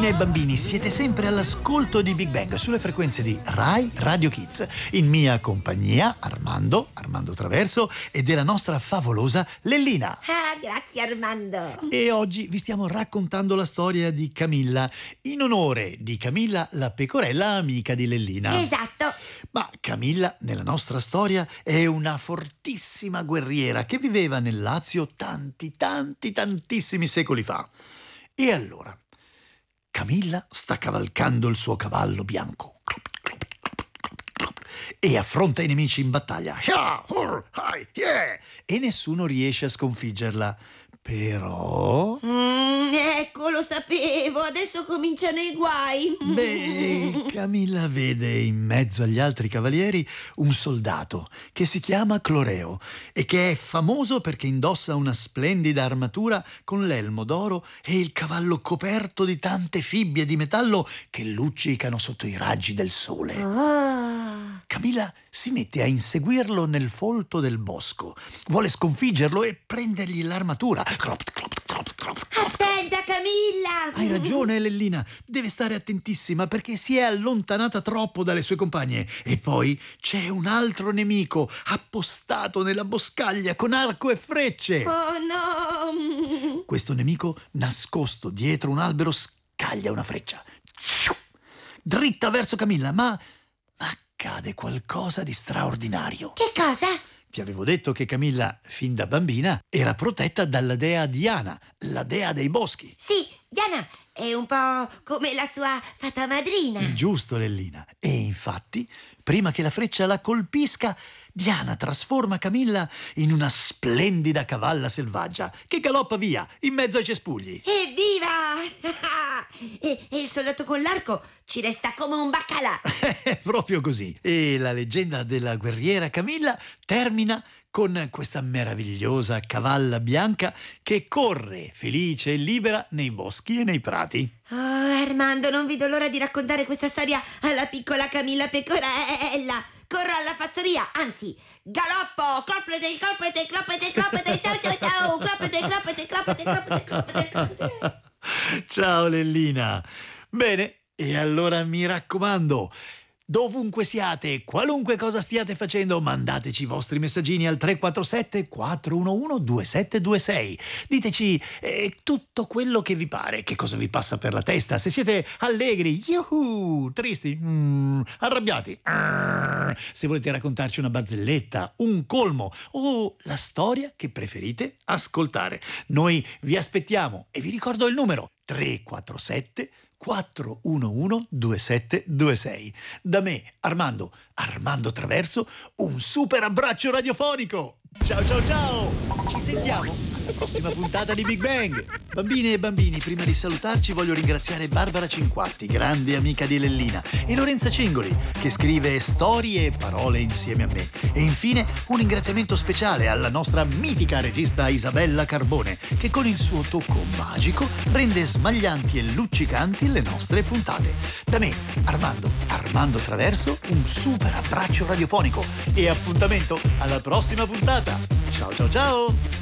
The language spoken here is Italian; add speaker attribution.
Speaker 1: Bambine e bambini, siete sempre all'ascolto di Big Bang sulle frequenze di Rai Radio Kids, in mia compagnia Armando Traverso e della nostra favolosa Lellina.
Speaker 2: Ah, grazie Armando.
Speaker 1: E oggi vi stiamo raccontando la storia di Camilla, in onore di Camilla la pecorella amica di Lellina.
Speaker 2: Esatto.
Speaker 1: Ma Camilla, nella nostra storia, è una fortissima guerriera che viveva nel Lazio tantissimi secoli fa. E allora, Camilla sta cavalcando il suo cavallo bianco e affronta i nemici in battaglia. E nessuno riesce a sconfiggerla. Però...
Speaker 2: ecco, lo sapevo, adesso cominciano i guai.
Speaker 1: Beh, Camilla vede in mezzo agli altri cavalieri un soldato che si chiama Cloreo e che è famoso perché indossa una splendida armatura con l'elmo d'oro e il cavallo coperto di tante fibbie di metallo che luccicano sotto i raggi del sole. Camilla si mette a inseguirlo nel folto del bosco. Vuole sconfiggerlo e prendergli l'armatura.
Speaker 2: Attenta, Camilla!
Speaker 1: Hai ragione, Lellina. Deve stare attentissima perché si è allontanata troppo dalle sue compagne. E poi c'è un altro nemico appostato nella boscaglia con arco e frecce.
Speaker 2: Oh no!
Speaker 1: Questo nemico, nascosto dietro un albero, scaglia una freccia dritta verso Camilla, ma accade qualcosa di straordinario.
Speaker 2: Che cosa?
Speaker 1: Ti avevo detto che Camilla, fin da bambina, era protetta dalla dea Diana, la dea dei boschi.
Speaker 2: Sì, Diana è un po' come la sua fata madrina.
Speaker 1: Giusto, Lellina. E infatti, prima che la freccia la colpisca, Diana trasforma Camilla in una splendida cavalla selvaggia che galoppa via in mezzo ai cespugli.
Speaker 2: Evviva! e il soldato con l'arco ci resta come un baccalà.
Speaker 1: Proprio così. E la leggenda della guerriera Camilla termina con questa meravigliosa cavalla bianca che corre felice e libera nei boschi e nei prati.
Speaker 2: Oh, Armando, non vedo l'ora di raccontare questa storia alla piccola Camilla pecorella. Corro alla fattoria, anzi, galoppo, cloppete, ciao, cloppete.
Speaker 1: Ciao Lellina. Bene, e allora mi raccomando, dovunque siate, qualunque cosa stiate facendo, mandateci i vostri messaggini al 347 411 2726. Diteci tutto quello che vi pare, che cosa vi passa per la testa, se siete allegri, yuhu, tristi, arrabbiati, se volete raccontarci una barzelletta, un colmo o la storia che preferite ascoltare. Noi vi aspettiamo e vi ricordo il numero 347 411 2726. Da me, Armando Traverso, un super abbraccio radiofonico. Ciao! Ci sentiamo alla prossima puntata di Big Bang. Bambine e bambini, prima di salutarci voglio ringraziare Barbara Cinquatti, grande amica di Lellina, e Lorenza Cingoli, che scrive storie e parole insieme a me. E infine un ringraziamento speciale alla nostra mitica regista Isabella Carbone, che con il suo tocco magico rende smaglianti e luccicanti le nostre puntate. Da me, Armando Traverso, un super abbraccio radiofonico e appuntamento alla prossima puntata. Ciao!